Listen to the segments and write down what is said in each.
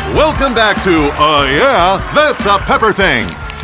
Welcome back to Yeah, That's a Pepper Thing.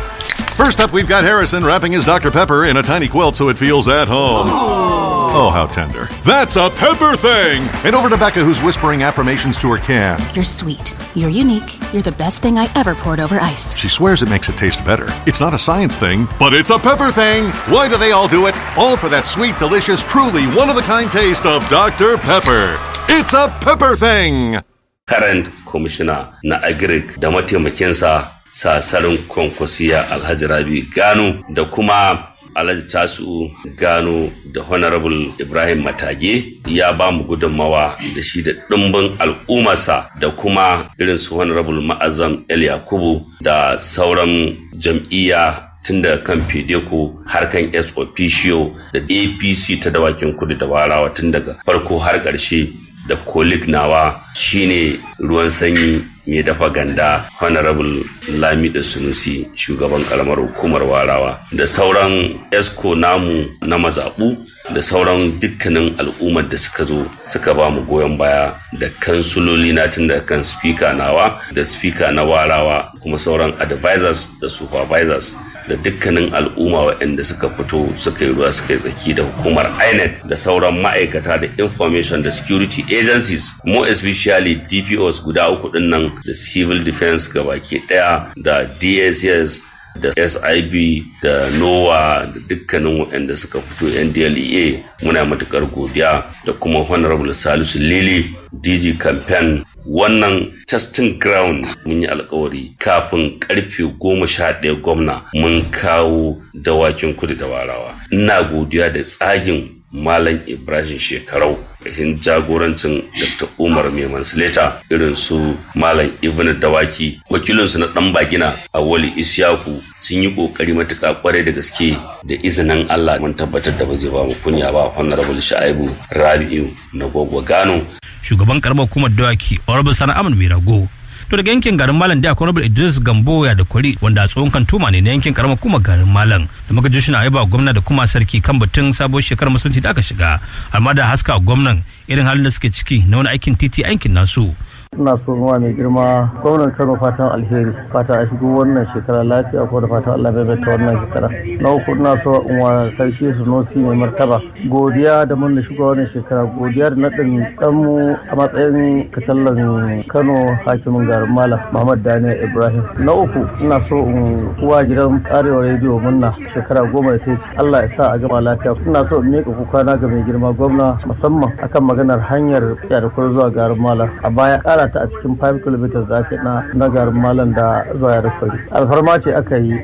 First up, we've got Harrison wrapping his Dr. Pepper in a tiny quilt so it feels at home. Oh, how tender. That's a Pepper Thing! And over to Becca, who's whispering affirmations to her can. You're sweet. You're unique. You're the best thing I ever poured over ice. She swears it makes it taste better. It's not a science thing, but it's a Pepper Thing! Why do they all do it? All for that sweet, delicious, truly one-of-a-kind taste of Dr. Pepper. It's a Pepper Thing! Current Commissioner na Agric da mataimakinsa Sasarin Kwankwasiya Alhaji Rabi Gano da kuma Alhaji Tasu Gano da Honorable Ibrahim Matage ya ba mu gudunmawa da shi da ɗimbin al'ummarsa da kuma irin su Honorable Ma'azam El Yakubu da sauran jam'iyya tun da kan Fedeko harkan S officio da APC ta dawakin kudu da warawa tun daga farko har ƙarshe da kolik nawa shine ruwan sanyi mai dafa ganda Honorable Lamido Sunusi shugaban karamar hukumar warawa da sauran esko namu na mazabu da sauran dukkanin al'ummar da suka zo suka ba mu goyon baya da kansuloli na tun da kan speaker nawa da speaker na warawa kuma sauran advisors da supervisors da dukkanin al'umma waɗanda suka fito suka yi ruwa suka yi tsaki da hukumar INEC da sauran ma'aikata da information da security agencies more especially DPOs guda uku din nan da civil defense gabaki daya da DSS da SIB da NOAA da dukkanin waɗanda suka fito NDLEA muna matukar godiya da kuma Honorable Salisu Lili DG campaign wannan testing ground mun yi alkawari kafin karfe 11 gwamna mun kawo dawakin kudu da warawa ina godiya da tsagin Malam Ibrahim Shekarau rashin jagorancin Dr. Umar Mai Mansleta irin su Malam Ibn Dawaki wakilinsu na dan bagina Awali Isyaku sun yi kokari matuƙa kwarai da gaske da izinin Allah mun tabbatar da ba zai ba mu kunya ba Honorable Shaibu Rabi'u na Gogwa Gano shugaban karamar hukumar Dawaki Honorable Sani Amin Mirago to daga yankin garin Malam da Honorable Idris Gambo ya da Kwari wanda a tsohon kantuma ne na yankin karamar hukumar garin Malam da magajin na aiba gwamna da kuma sarki kan batun sabuwar shekarar musulunci da aka shiga amma da haska gwamnan irin halin da suke ciki na wani aikin titi aikin nasu ina so ruwa mai girma gwamnan Kano fatan alheri fata a shigo wannan shekara lafiya ko da fatan Allah bai bata wannan shekara na uku ina so in wa sarki Sunusi mai martaba godiya da mun da shigo wannan shekara godiya da nadin danmu a matsayin kacallan Kano hakimin garin Malam Muhammad Daniel Ibrahim na uku ina so in uwa gidan Arewa Radio munna shekara 10 da ta ci Allah ya sa a gama lafiya ina so in mika kuka na ga mai girma gwamna musamman akan maganar hanyar da zuwa garin Malam a baya ta a cikin 5 km da ake na garin Malam da zuwa ya rufari alfarma ce aka yi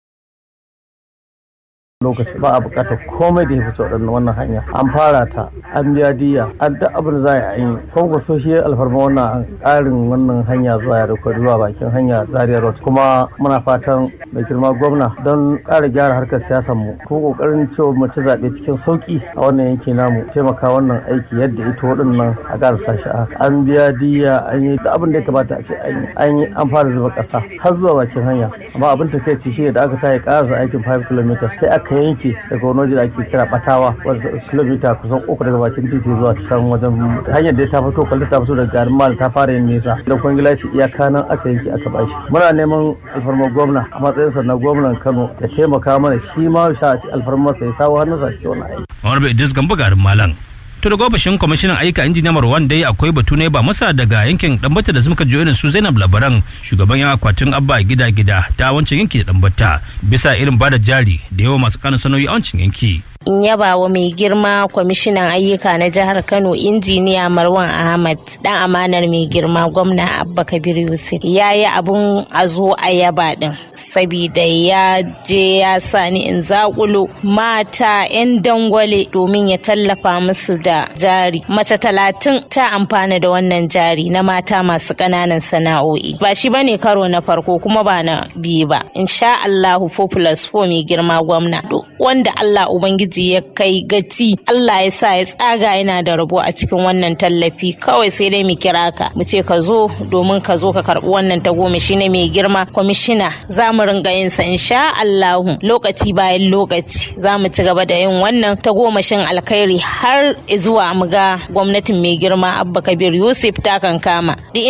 lokaci ba a bukatar komai da ya fito wannan hanya an fara ta an biya diya an da abin za a yi kuma so shi alfarma wannan ƙarin wannan hanya zuwa ya rufari zuwa bakin hanya Zaria Road kuma muna fatan mai girma gwamna don ƙara gyara harkar siyasar mu ko kokarin cewa mu ci zaɓe cikin sauki a wannan yanki namu taimaka wannan aiki yadda ita waɗannan a ƙarasa shi an biya diya an yi da abin da ya kamata a ce an fara zuba ƙasa har zuwa bakin hanya amma abin takeici shi da aka tayi ƙarasa aikin 5 km sai aka yanke daga wani waje da ake kira Batawa wanda kilomita kusan 3 daga bakin titi zuwa can wajen hanyar da ta fito kwalta ta fito daga garin Malam ta fara yin nisa da kwangila ce iyaka nan aka yanke aka bashi muna neman alfarmar gwamna a matsayinsa na gwamnan Kano ya taimaka mana shi ma sha alfarmarsa ya sawo hannunsa a cikin wannan aiki. Honorable Idris Gambo garin Malam to da gobashin kwamishinan ayyuka injiniya Marwan dai akwai batu ne ba masa daga yankin Dambata da muka jiyo irin su Zainab Labaran shugaban yan akwatin Abba gida ta wancan yanki da Dambata bisa irin bada jari da yawa masu kanin sanoyi a wancan yanki. In yaba wa mai girma kwamishinan ayyuka na jihar Kano injiniya Marwan Ahmad dan amanar mai girma gwamna Abba Kabir Yusuf ya yi abun a zo a yaba din sabida ya je ya sani in zakulo mata 'yan dangwale domin ya tallafa musu da jari mace 30 ta amfana da wannan jari na mata masu ƙananan sana'o'i ba shi bane karo na farko kuma ba na biyu ba insha Allahu 4+4 mai girma gwamna wanda Allah ubangiji ya kai gaci Allah ya sa ya tsaga yana da rabo a cikin wannan tallafi kawai sai dai mu kira ka mu ce ka zo domin ka zo ka karbi wannan tagomashi ne mai girma kwamishina za mu ringa yin sa insha Allah lokaci bayan lokaci za mu ci gaba da yin wannan tagomashin alkhairi har zuwa mu ga gwamnatin mai girma Abba Kabir Yusuf ta kankama